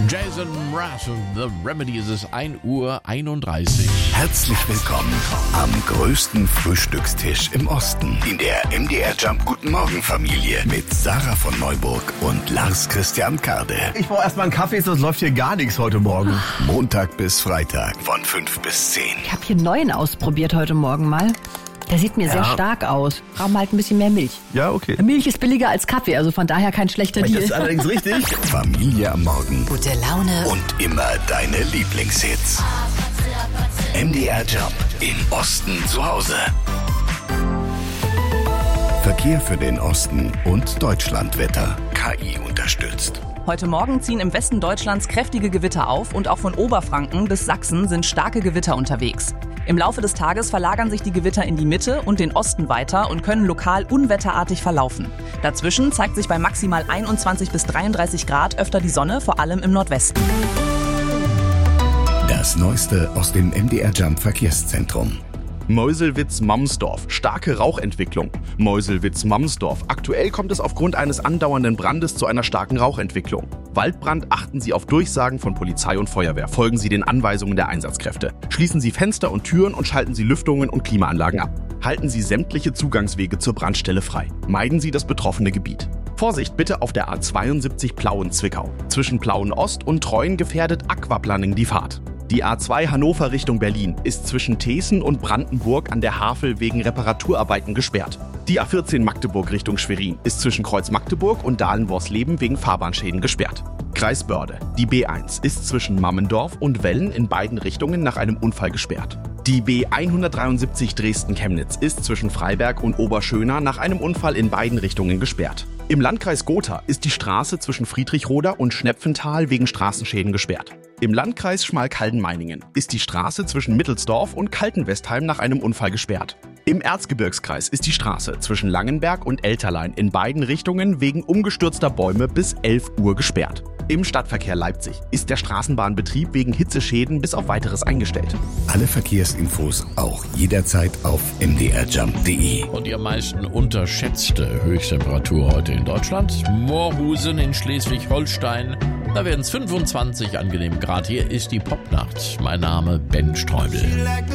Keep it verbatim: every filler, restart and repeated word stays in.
Jason Mraz und The Remedy, es ist ein Uhr einunddreißig. Herzlich willkommen am größten Frühstückstisch im Osten. In der M D R Jump Guten Morgen Familie mit Sarah von Neuburg und Lars Christian Karde. Ich brauche erstmal einen Kaffee, sonst läuft hier gar nichts heute Morgen. Montag bis Freitag von fünf bis zehn. Ich habe hier einen neuen ausprobiert heute Morgen mal. Der sieht mir Ja. sehr stark aus. Brauchen halt ein bisschen mehr Milch. Ja, okay. Milch ist billiger als Kaffee, also von daher kein schlechter Das Deal. ist allerdings richtig. Familie am Morgen Gute Laune. und immer deine Lieblingshits. M D R Jump im Osten zu Hause. Verkehr für den Osten und Deutschlandwetter. K I unterstützt. Heute Morgen ziehen im Westen Deutschlands kräftige Gewitter auf und auch von Oberfranken bis Sachsen sind starke Gewitter unterwegs. Im Laufe des Tages verlagern sich die Gewitter in die Mitte und den Osten weiter und können lokal unwetterartig verlaufen. Dazwischen zeigt sich bei maximal einundzwanzig bis dreiunddreißig Grad öfter die Sonne, vor allem im Nordwesten. Das Neueste aus dem M D R Jump Verkehrszentrum. Meuselwitz-Mammsdorf. Starke Rauchentwicklung. Meuselwitz-Mammsdorf. Aktuell kommt es aufgrund eines andauernden Brandes zu einer starken Rauchentwicklung. Waldbrand, achten Sie auf Durchsagen von Polizei und Feuerwehr. Folgen Sie den Anweisungen der Einsatzkräfte. Schließen Sie Fenster und Türen und schalten Sie Lüftungen und Klimaanlagen ab. Halten Sie sämtliche Zugangswege zur Brandstelle frei. Meiden Sie das betroffene Gebiet. Vorsicht bitte auf der A zweiundsiebzig Plauen-Zwickau. Zwischen Plauen-Ost und Treuen gefährdet Aquaplaning die Fahrt. Die A zwei Hannover Richtung Berlin ist zwischen Thesen und Brandenburg an der Havel wegen Reparaturarbeiten gesperrt. Die A vierzehn Magdeburg Richtung Schwerin ist zwischen Kreuz Magdeburg und Dahlen-Worsleben wegen Fahrbahnschäden gesperrt. Kreis Börde. Die B eins ist zwischen Mammendorf und Wellen in beiden Richtungen nach einem Unfall gesperrt. Die B hundertdreiundsiebzig Dresden-Chemnitz ist zwischen Freiberg und Oberschöna nach einem Unfall in beiden Richtungen gesperrt. Im Landkreis Gotha ist die Straße zwischen Friedrichroda und Schnepfenthal wegen Straßenschäden gesperrt. Im Landkreis Schmalkalden-Meiningen ist die Straße zwischen Mittelsdorf und Kaltenwestheim nach einem Unfall gesperrt. Im Erzgebirgskreis ist die Straße zwischen Langenberg und Elterlein in beiden Richtungen wegen umgestürzter Bäume bis elf Uhr gesperrt. Im Stadtverkehr Leipzig ist der Straßenbahnbetrieb wegen Hitzeschäden bis auf Weiteres eingestellt. Alle Verkehrsinfos auch jederzeit auf m d r jump punkt d e. Und die am meisten unterschätzte Höchsttemperatur heute in Deutschland. Moorhusen in Schleswig-Holstein. Da werden es fünfundzwanzig angenehm Grad. Hier ist die Popnacht. Mein Name Ben Streubel.